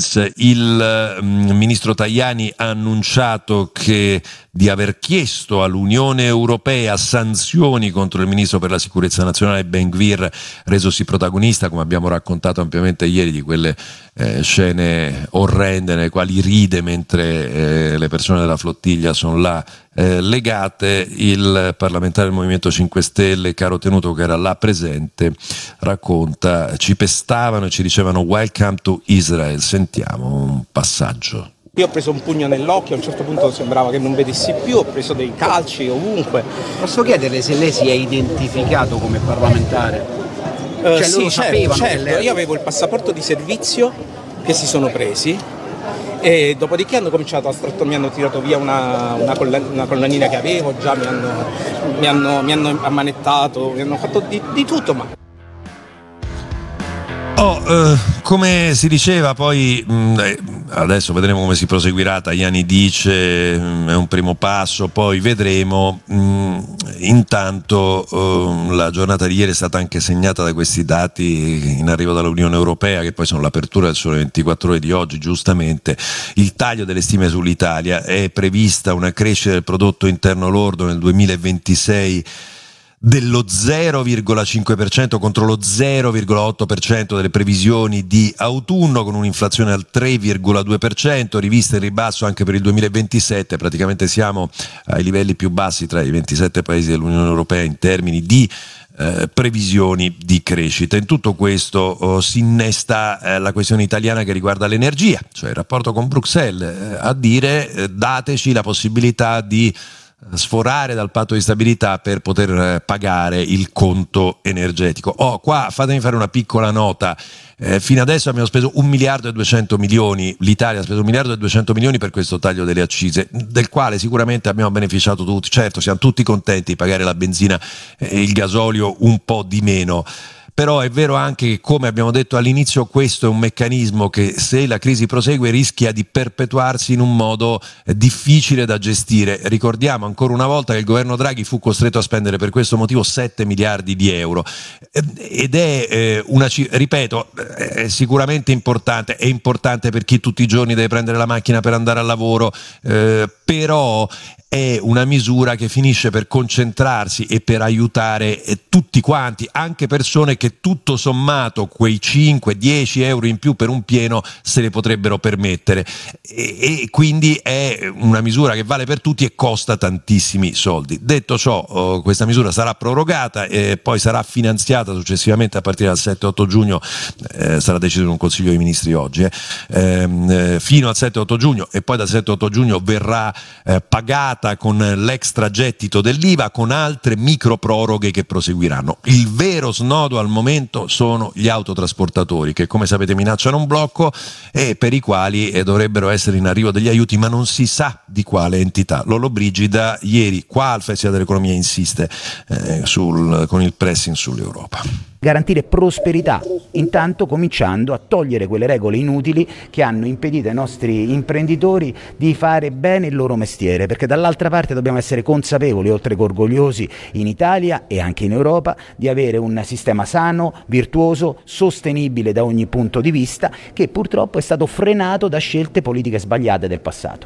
Greens. Il ministro Tajani ha annunciato di aver chiesto all'Unione Europea sanzioni contro il ministro per la sicurezza nazionale Ben Gvir, resosi protagonista, come abbiamo raccontato ampiamente ieri, di quelle scene orrende nelle quali ride mentre le persone della flottiglia sono là legate. Il parlamentare del Movimento 5 Stelle, Caro Tenuto, che era là presente, racconta: ci pestavano e ci dicevano welcome to Israel. Sentiamo un passaggio. Io ho preso un pugno nell'occhio, a un certo punto sembrava che non vedessi più, ho preso dei calci ovunque. Posso chiederle se lei si è identificato come parlamentare? Cioè, sì, loro sapevano certo. che lei... Io avevo il passaporto di servizio che si sono presi e dopodiché hanno cominciato mi hanno tirato via una collanina che avevo, già mi hanno ammanettato, mi hanno fatto di tutto, ma... Come si diceva poi, adesso vedremo come si proseguirà. Tajani dice è un primo passo, poi vedremo. Intanto la giornata di ieri è stata anche segnata da questi dati in arrivo dall'Unione Europea, che poi sono l'apertura del Sole 24 Ore di oggi. Giustamente il taglio delle stime sull'Italia: è prevista una crescita del prodotto interno lordo nel 2026 dello 0,5% contro lo 0,8% delle previsioni di autunno, con un'inflazione al 3,2%, rivista in ribasso anche per il 2027. Praticamente siamo ai livelli più bassi tra i 27 paesi dell'Unione Europea in termini di previsioni di crescita. In tutto questo si innesta la questione italiana che riguarda l'energia, cioè il rapporto con Bruxelles, a dire dateci la possibilità di sforare dal patto di stabilità per poter pagare il conto energetico. Qua fatemi fare una piccola nota. Fino adesso abbiamo speso 1 miliardo e 200 milioni, l'Italia ha speso 1 miliardo e 200 milioni per questo taglio delle accise, del quale sicuramente abbiamo beneficiato tutti. Certo, siamo tutti contenti di pagare la benzina e il gasolio un po' di meno. Però è vero anche che, come abbiamo detto all'inizio, questo è un meccanismo che, se la crisi prosegue, rischia di perpetuarsi in un modo difficile da gestire. Ricordiamo ancora una volta che il governo Draghi fu costretto a spendere per questo motivo 7 miliardi di euro ed è ripeto, è sicuramente importante, è importante per chi tutti i giorni deve prendere la macchina per andare al lavoro, però è una misura che finisce per concentrarsi e per aiutare tutti quanti, anche persone che tutto sommato quei 5-10 euro in più per un pieno se le potrebbero permettere, e quindi è una misura che vale per tutti e costa tantissimi soldi. Detto ciò, questa misura sarà prorogata e poi sarà finanziata successivamente a partire dal 7-8 giugno, sarà deciso in un Consiglio dei Ministri oggi, fino al 7-8 giugno, e poi dal 7-8 giugno verrà pagata con l'extragettito dell'IVA, con altre micro proroghe che proseguiranno. Il vero snodo al momento sono gli autotrasportatori, che, come sapete, minacciano un blocco e per i quali dovrebbero essere in arrivo degli aiuti, ma non si sa di quale entità. Lollobrigida ieri qua al Festival dell'Economia insiste con il pressing sull'Europa. Garantire prosperità, intanto cominciando a togliere quelle regole inutili che hanno impedito ai nostri imprenditori di fare bene il loro mestiere, perché dall'altra parte dobbiamo essere consapevoli, oltre che orgogliosi, in Italia e anche in Europa, di avere un sistema sano, virtuoso, sostenibile da ogni punto di vista, che purtroppo è stato frenato da scelte politiche sbagliate del passato.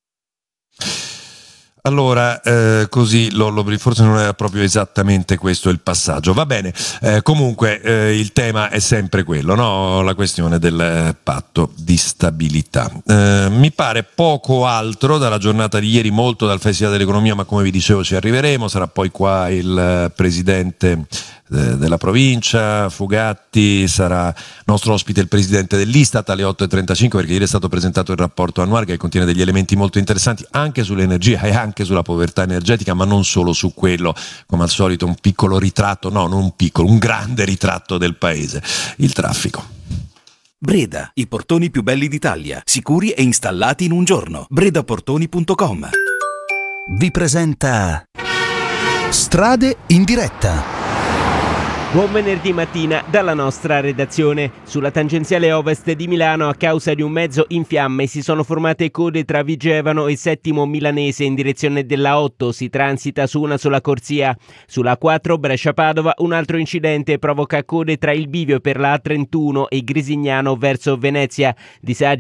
Allora, così forse non era proprio esattamente questo il passaggio. Va bene, comunque il tema è sempre quello, no? La questione del patto di stabilità. Mi pare poco altro dalla giornata di ieri, molto dal Festival dell'Economia, ma come vi dicevo ci arriveremo. Sarà poi qua il presidente della provincia, Fugatti, sarà nostro ospite il presidente dell'Istat alle 8.35, perché ieri è stato presentato il rapporto annuale che contiene degli elementi molto interessanti anche sull'energia e anche sulla povertà energetica, ma non solo su quello. Come al solito un piccolo ritratto, no, non un piccolo, un grande ritratto del paese: il traffico. Breda, i portoni più belli d'Italia, sicuri e installati in un giorno. bredaportoni.com vi presenta Strade in diretta. Buon venerdì mattina dalla nostra redazione. Sulla tangenziale ovest di Milano, a causa di un mezzo in fiamme, si sono formate code tra Vigevano e Settimo Milanese in direzione della 8. Si transita su una sola corsia. Sulla 4 Brescia-Padova un altro incidente provoca code tra il bivio per la A31 e Grisignano verso Venezia. Disagi